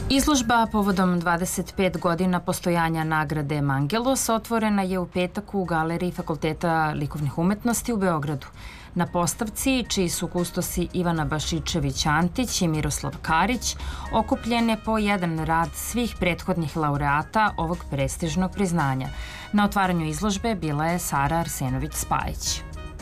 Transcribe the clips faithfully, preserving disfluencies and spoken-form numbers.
Izložba povodom dvadeset pet godina postojanja nagrade Mangelos otvorena je u petak u Galeriji Fakulteta likovnih umetnosti u Beogradu. Na postavci, čiji su kustosi Ivana Bašičević-Antić i Miroslav Karić, okupljen je po jedan rad svih prethodnih laureata ovog prestižnog priznanja. Na otvaranju izložbe bila je Sara Arsenović-Spajić.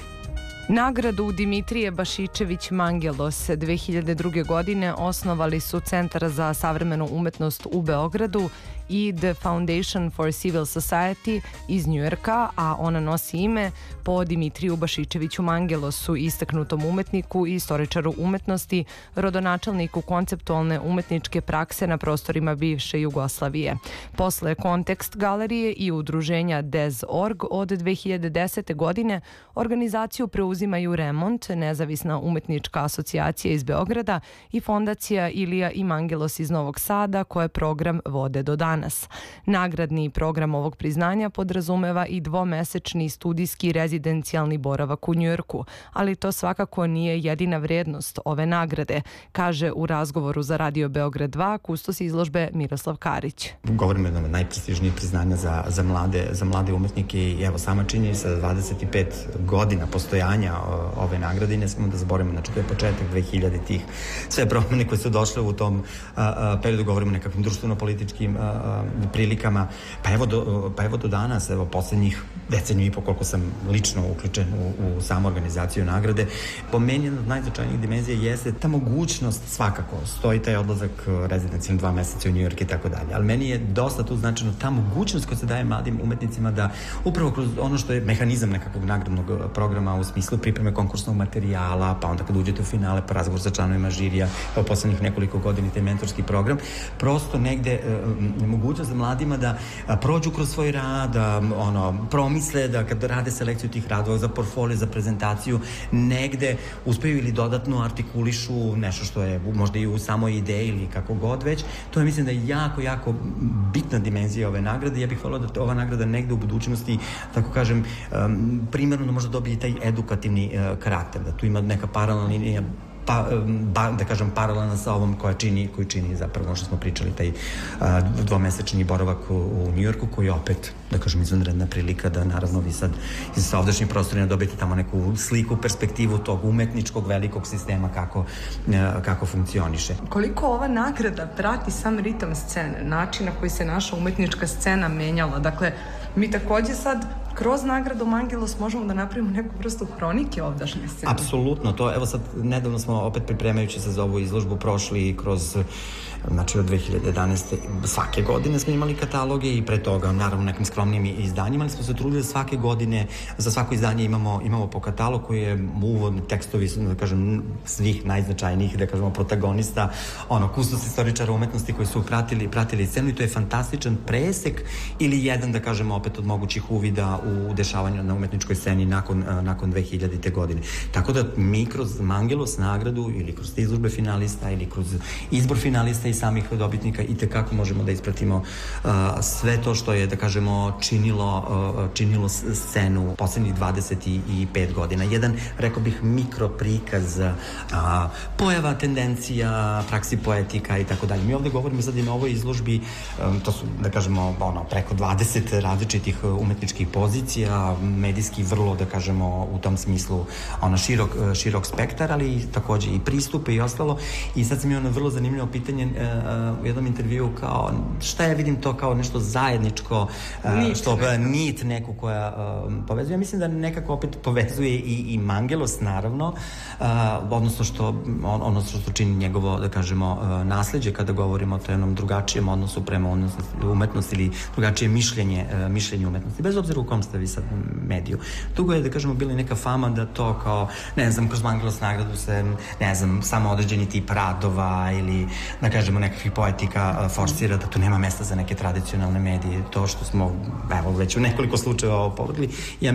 Nagradu Dimitrije Bašičević Mangelos dve hiljade druge. godine osnovali su Centar za savremenu umetnost u Beogradu i The Foundation for Civil Society iz Njujorka, a ona nosi ime po Dimitriju Bašičeviću Mangelosu, istaknutom umetniku i istoričaru umetnosti, rodonačelniku konceptualne umetničke prakse na prostorima bivše Jugoslavije. Posle Kontekst galerije i udruženja Dez tačka org od dve hiljade desete. godine organizaciju preuzimaju Remont, nezavisna umetnička asocijacija iz Beograda, i fondacija Ilija i Mangelos iz Novog Sada, koje program vode do danas. Nagradni program ovog priznanja podrazumeva i dvomesečni studijski rezidencijalni boravak u Njujorku, ali to svakako nije jedina vrednost ove nagrade, kaže u razgovoru za Radio Beograd dva kustos izložbe Miroslav Karić. Govorimo o najprestižnijih priznanja za, za, mlade, za mlade umetnike i evo sama činjenica za dvadeset pet godina postojanja ove nagrade, ne smemo da zaboravimo, znači to je početak dve hiljade tih, sve promene koje su došle u tom a, a, periodu, govorimo o nekakvim društveno-političkim a, prilikama, pa evo, do, pa evo do danas, evo poslednjih deceniju i po koliko sam lično uključen u, u samu organizaciju nagrade. Po meni jedna od najznačajnijih dimenzija jeste ta mogućnost, svakako, stoji taj odlazak rezidencijom dva meseca u New York i tako dalje, ali meni je dosta tu značajno ta mogućnost koja se daje mladim umetnicima da upravo kroz ono što je mehanizam nekakvog nagradnog programa u smislu pripreme konkursnog materijala, pa onda kad uđete u finale, pa razgovor sa članovima žirija, pa u poslednjih nekoliko godina taj mentorski program, prosto negde mogućnost za mladima da a, prođu kroz svoj rad, da ono, promisle da kad rade selekciju tih radova za portfolio, za prezentaciju, negde uspeju ili dodatno artikulišu nešto što je možda i u samoj ideji ili kako god već. To je, mislim da je jako, jako bitna dimenzija ove nagrade. Ja bih volao da ova nagrada negde u budućnosti, tako kažem, um, primarno možda dobije taj edukativni uh, karakter, da tu ima neka paralelna linija, pa, ba, da kažem, paralelna sa ovom koja čini, koju čini zapravo ono što smo pričali, taj a, dvomesečni boravak u, u Njujorku, koji je opet, da kažem, izvanredna prilika da naravno vi sad iz savdašnjih prostorina dobijete tamo neku sliku, perspektivu tog umetničkog velikog sistema kako, a, kako funkcioniše. Koliko ova nagrada prati sam ritam scene, način na koji se naša umetnička scena menjala? Dakle, mi takođe sad kroz nagradu Mangelos možemo da napravimo neku vrstu hronike ovdašnje scene. Apsolutno, to evo sad nedavno smo opet pripremajući se za ovu izložbu prošli kroz, znači od dve hiljade jedanaeste. svake godine smo imali kataloge i pre toga naravno nekim skromnim izdanjima, ali smo se trudili da svake godine za svako izdanje imamo, imamo po katalog koji je uvodni tekstovi, da kažem, svih najznačajnijih, da kažemo, protagonista, ono, kustos istoričara umetnosti koji su pratili, pratili scenu, i to je fantastičan presek ili jedan, da kažemo, opet od mogućih uvida u dešavanju na umetničkoj sceni nakon, nakon dve hiljadite. godine. Tako da mi kroz Mangelos nagradu ili kroz te izložbe finalista ili kroz izbor finalista i samih dobitnika i tekako možemo da ispratimo uh, sve to što je, da kažemo, činilo, uh, činilo scenu poslednjih dvadeset pet godina. Jedan, rekao bih, mikro prikaz uh, pojava, tendencija, praksi poetika i tako dalje. Mi ovde govorimo sad i na ovoj izložbi, um, to su, da kažemo, ono, preko dvadeset različitih umetničkih pozicija, medijski vrlo, da kažemo, u tom smislu ono, širok, širok spektar, ali takođe i pristupe i ostalo. I sad sam imao ono vrlo zanimljivo pitanje uh, u jednom intervju, kao šta ja vidim to kao nešto zajedničko, uh, nit, što ne. nit neku koja uh, povezuje. Ja mislim da nekako opet povezuje i, i Mangelos, naravno, uh, odnosno što on, ono što čini njegovo, da kažemo, uh, nasleđe kada govorimo o jednom drugačijem odnosu prema umetnosti ili drugačije mišljenje, uh, mišljenje umetnosti, bez obzira u kom ste vi sad mediju. Dugo je, da kažemo, bila neka fama da to kao, ne znam, kroz Mangelos nagradu se, ne znam, samo određeni tip radova ili, da kažemo, nekakvih poetika forsira, da tu nema mesta za neke tradicionalne medije. To što smo, evo, već u nekoliko slučajeva opovrgli, ja